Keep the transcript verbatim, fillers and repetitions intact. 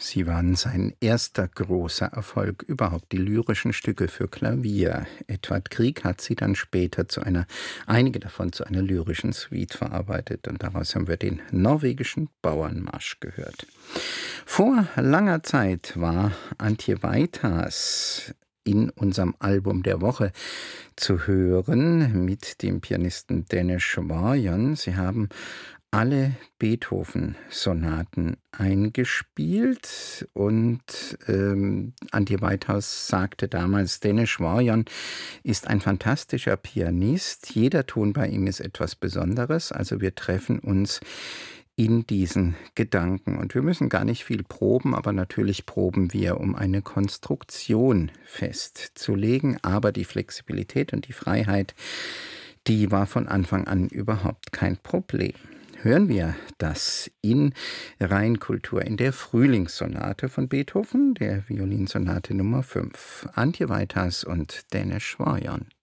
Sie waren sein erster großer Erfolg überhaupt, die lyrischen Stücke für Klavier. Edvard Grieg hat sie dann später zu einer einige davon zu einer lyrischen Suite verarbeitet und daraus haben wir den norwegischen Bauernmarsch gehört. Vor langer Zeit war Antje Weitas in unserem Album der Woche zu hören mit dem Pianisten Dennis Warjon. Sie haben alle Beethoven-Sonaten eingespielt und ähm, Antje Weithaus sagte damals, Dennis Warjon ist ein fantastischer Pianist, jeder Ton bei ihm ist etwas Besonderes, also wir treffen uns in diesen Gedanken. Und wir müssen gar nicht viel proben, aber natürlich proben wir, um eine Konstruktion festzulegen, aber die Flexibilität und die Freiheit, die war von Anfang an überhaupt kein Problem. Hören wir das in Rheinkultur, in der Frühlingssonate von Beethoven, der Violinsonate Nummer fünf. Antje Weitas und Dennis Warjon.